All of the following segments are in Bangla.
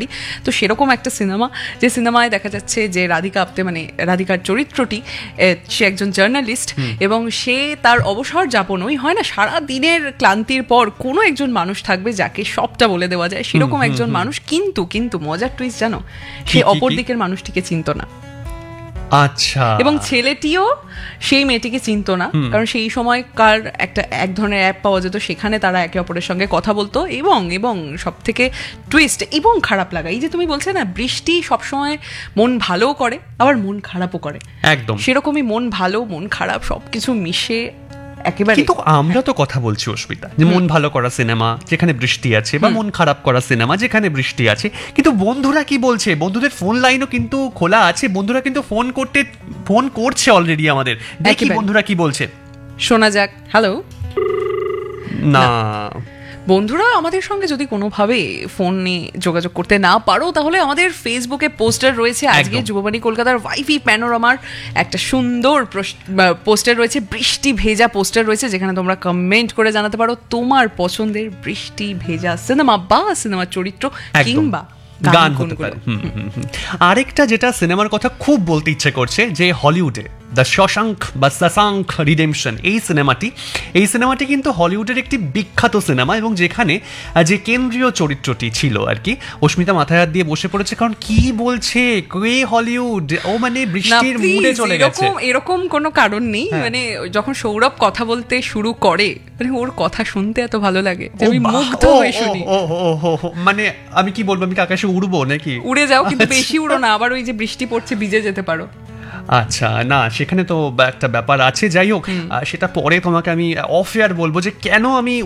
পারি। তো সেরকম একটা সিনেমা, যে সিনেমায় দেখা যাচ্ছে যে রাধিকা আপ্তে মানে রাধিকার চরিত্রটি, সে একজন জার্নালিস্ট এবং সে তার অবসর যাপন, ওই হয় না সারা দিনের ক্লান্তির পর কোনো একজন মানুষ থাকবে যাকে সবটা বলে দেওয়া যায়, সেরকম একজন মানুষ। কিন্তু কিন্তু মজার টুইস্ট জানো, সে অপর দিকের মানুষটিকে চিনত না। আচ্ছা। এবং ছেলেটিও সেই মেয়েটিকে চিনত না, কারণ সেই সময়কার এক ধরনের অ্যাপ পাওয়া যেত, সেখানে তারা একে অপরের সঙ্গে কথা বলতো। এবং এবং সব থেকে টুইস্ট এবং খারাপ লাগা, এই যে তুমি বলছো না বৃষ্টি সবসময় মন ভালোও করে আবার মন খারাপও করে, একদম সেরকমই মন ভালো মন খারাপ সবকিছু মিশে একেবারে। কিন্তু আমরা তো কথা বলছি অস্মিতা, যে মন ভালো করা সিনেমা যেখানে বৃষ্টি আছে, বা মন খারাপ করা সিনেমা যেখানে বৃষ্টি আছে, কিন্তু বন্ধুরা কি বলছে? বন্ধুদের ফোন লাইনও কিন্তু খোলা আছে, বন্ধুরা কিন্তু ফোন করছে অলরেডি আমাদের। দেখি বন্ধুরা কি বলছে, শোনা যাক। হ্যালো। না, বন্ধুরা আমাদের সঙ্গে যদি কোনোভাবে ফোনে যোগাযোগ করতে না পারো, তাহলে আমাদের ফেসবুকে পোস্টার রয়েছে। আজকে যুববাণী কলকাতার ওয়াইফি প্যানোরামার একটা সুন্দর পোস্টার রয়েছে, বৃষ্টি ভেজা পোস্টার রয়েছে, যেখানে তোমরা কমেন্ট করে জানাতে পারো তোমার পছন্দের বৃষ্টি ভেজা সিনেমা বা সিনেমার চরিত্র কিংবা গান হতে পারে। আরেকটা যেটা সিনেমার কথা খুব বলতে ইচ্ছে করছে, যে হলিউডে দ্য শশাঙ্ক বা শশাঙ্ক রিডেমশন, এই সিনেমাটি কিন্তু হলিউডের একটি বিখ্যাত সিনেমা, এবং যেখানে যে কেন্দ্রীয় চরিত্রটি ছিল আর কি, অস্মিতা মাথায় হাত দিয়ে বসে পড়েছে, কারণ কি বলছে কে হলিউড, ও মানে বৃষ্টির মুডে চলে গেছে। এরকম কোনো কারণ নেই, মানে যখন সৌরভ কথা বলতে শুরু করে, মানে ওর কথা শুনতে এত ভালো লাগে যে আমি মুগ্ধ হয়ে শুনি। মানে আমি কি বলবো, আমি কি আকাশে উড়বো নাকি? উড়ে যাও, কিন্তু বেশি উড়ো না, আবার ওই যে বৃষ্টি পড়ছে ভিজে যেতে পারো। আচ্ছা, না সেখানে তো একটা ব্যাপার আছে। যাই হোক, সেটা পরে তোমাকে আমি অফ এয়ার বলবো, যে কেন আমি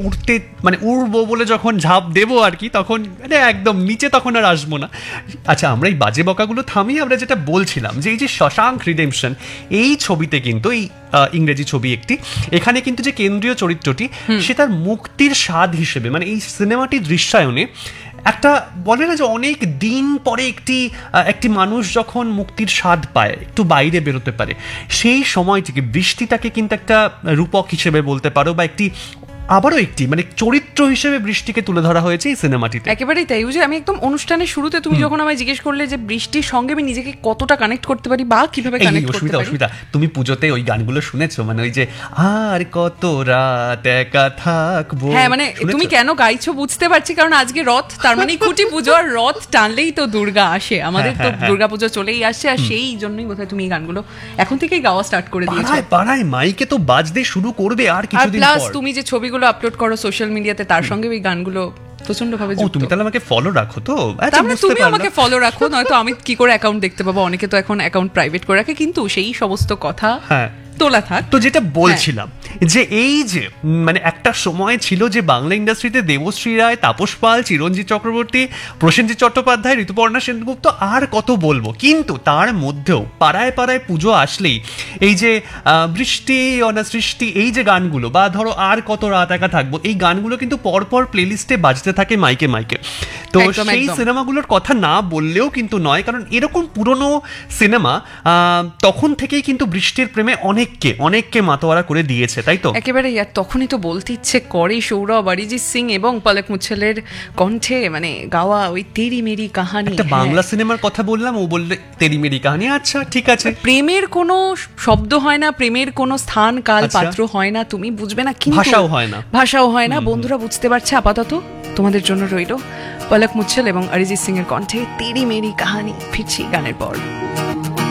উড়বো বলে যখন ঝাঁপ দেবো আর কি, তখন একদম নিচে তখন আর আসবো না। আচ্ছা, আমরা এই বাজে বকাগুলো থামিয়ে আমরা যেটা বলছিলাম, যে এই যে শশাঙ্ক রিডেমশন, এই ছবিতে কিন্তু এই ইংরেজি ছবি একটি, এখানে কিন্তু যে কেন্দ্রীয় চরিত্রটি, সে তার মুক্তির স্বাদ হিসেবে, মানে এই সিনেমাটির দৃশ্যায়নে একটা বলে না যে অনেক দিন পরে একটি মানুষ যখন মুক্তির স্বাদ পায়, একটু বাইরে বেরোতে পারে, সেই সময়টিকে, বৃষ্টিটাকে কিন্তু একটা রূপক হিসেবে বলতে পারো, বা আবারও একটি মানে চরিত্র হিসেবে বৃষ্টিকে তুলে ধরা হয়েছে এই সিনেমাটিতে। একেবারেই তাই। যে আমি একদম অনুষ্ঠানের শুরুতে তুমি যখন আমায় জিজ্ঞেস করলে যে বৃষ্টির সঙ্গে আমি নিজেকে কতটা কানেক্ট করতে পারি বা কিভাবে কানেক্ট করতে পারি। অস্মিতা, তুমি পুজোতে ওই গানগুলো শুনেছো? মানে ওই যে আর কত রাত একা থাকবো। হ্যাঁ, মানে তুমি কেন গাইছো বুঝতে পারছি, কারণ আজকে রথ, তার মানে খুঁটি পুজো, আর রথ টানলেই তো দুর্গা আসে, আমাদের তো দুর্গাপুজো চলেই আসছে, আর সেই জন্যই বোধহয় তুমি এই গানগুলো এখন থেকেই গাওয়া স্টার্ট করে দিয়েছো। পাড়ায় মাইকে তো বাজতে শুরু করবে আর কিছুদিন পর। প্লাস তুমি যে ছবিগুলো আপলোড করো সোশ্যাল মিডিয়াতে, তার সঙ্গে ওই গানগুলো প্রচন্ড ভাবে যুক্ত। তুমি তাহলে আমাকে ফলো রাখো তো? তুমি আমাকে ফলো রাখো, নয়তো আমি কি করে অ্যাকাউন্ট দেখতে পাবো? অনেকে তো এখন অ্যাকাউন্ট প্রাইভেট করে রাখে, কিন্তু সেই সমস্ত কথা তোলা থাক। তো যেটা বলছিলাম, যে এই যে মানে একটা সময় ছিল যে বাংলা ইন্ডাস্ট্রিতে দেবশ্রী রায়, তাপস পাল, চিরঞ্জিত চক্রবর্তী, প্রসেনজিৎ চট্টোপাধ্যায়, ঋতুপর্ণা সেনগুপ্ত, আর কত বলবো, কিন্তু তার মধ্যেও পাড়ায় পাড়ায় পুজো আসলেই এই যে বৃষ্টি অনাসৃষ্টি, এই যে গানগুলো, বা ধরো আর কত রাত একা থাকবো, এই গানগুলো কিন্তু পরপর প্লেলিস্টে বাজতে থাকে মাইকে মাইকে। তো সেই সিনেমাগুলোর কথা না বললেও কিন্তু নয়, কারণ এরকম পুরনো সিনেমা তখন থেকেই কিন্তু বৃষ্টির প্রেমে অনেককে মাতোয়ারা করে দিয়েছে, তাই তো? একেবারে। আর তখনই তো বলতে ইচ্ছে করে সৌরভ, অরিজিৎ সিং এবং পলক মুচ্ছলের কণ্ঠে মানে গাওয়া ওই তেরি মেরি কাহানি। একটা বাংলা সিনেমার কথা বললাম, ও বললে তেরি মেরি কাহানি। আচ্ছা ঠিক আছে, প্রেমের কোনো শব্দ হয় না, প্রেমের কোনো স্থান কাল পাত্র হয় না, তুমি বুঝবে না, কিন্তু ভাষাও হয় না। বন্ধুরা বুঝতে পারছে, আপাতত তোমাদের জন্য রইল পলক মুচ্ছল এবং অরিজিৎ সিং এর কণ্ঠে তেরি মেরি কাহানি। ফিরছি গানের পর।